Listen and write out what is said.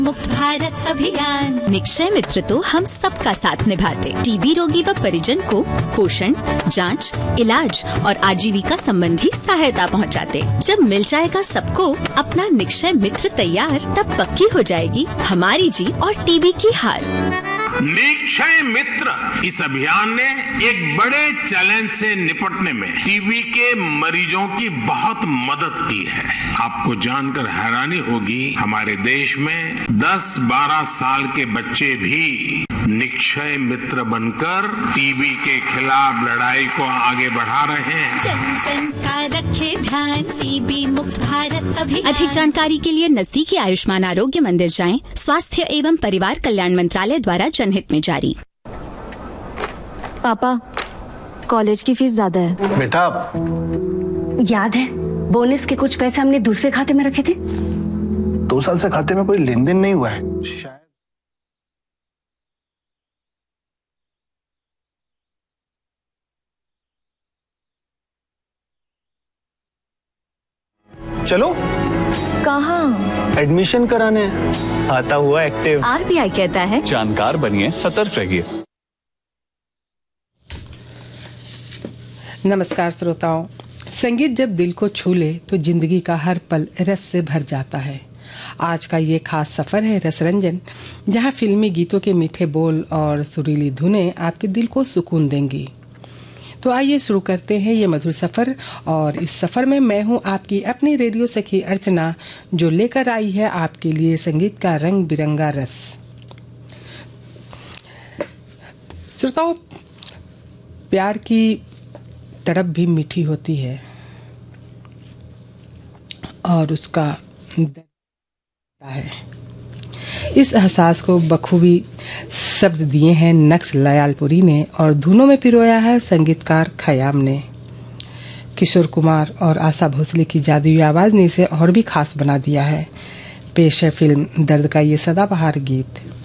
मुक्त भारत अभियान। निक्षय मित्र तो हम सबका साथ निभाते, टीबी रोगी व परिजन को पोषण, जांच, इलाज और आजीविका संबंधी सहायता पहुंचाते। जब मिल जाएगा सबको अपना निक्षय मित्र तैयार, तब पक्की हो जाएगी हमारी जीत और टीबी की हार। निक्षय मित्र इस अभियान ने एक बड़े चैलेंज से निपटने में टीबी के मरीजों की बहुत मदद की है। आपको जानकर हैरानी होगी, हमारे देश में 10-12 साल के बच्चे भी निक्षय मित्र बनकर टीबी के खिलाफ लड़ाई को आगे बढ़ा रहे हैं। जन जन का रखे ध्यान, टीबी मुक्त भारत अभियान। अधिक जानकारी के लिए नजदीकी आयुष्मान आरोग्य मंदिर जाएं। स्वास्थ्य एवं परिवार कल्याण मंत्रालय द्वारा जनहित में जारी। पापा, कॉलेज की फीस ज्यादा है। बेटा, याद है बोनस के कुछ पैसे हमने दूसरे खाते में रखे थे? 2 साल से खाते में कोई लेन देन नहीं हुआ है शायद। चलो। कहाँ? एडमिशन कराने। आता हुआ एक्टिव। आरबीआई कहता है जानकार बनिए, सतर्क रहिए। नमस्कार श्रोताओं, संगीत जब दिल को छू ले तो जिंदगी का हर पल रस से भर जाता है। आज का ये खास सफर है रसरंजन, जहाँ फिल्मी गीतों के मीठे बोल और सुरीली धुनें आपके दिल को सुकून देंगी। तो आइए शुरू करते हैं ये मधुर सफर। और इस सफर में मैं हूँ आपकी अपनी रेडियो सखी अर्चना, जो लेकर आई है आपके लिए संगीत का रंग बिरंगा रस। श्रोताओं, प्यार की तड़प भी मीठी होती है और उसका दर्द है। इस एहसास को बखूबी शब्द दिए हैं नक्श लयालपुरी ने और धुनों में पिरोया है संगीतकार खयाम ने। किशोर कुमार और आशा भोसले की जादुई आवाज ने इसे और भी खास बना दिया है। पेश है फिल्म दर्द का ये सदाबहार गीत।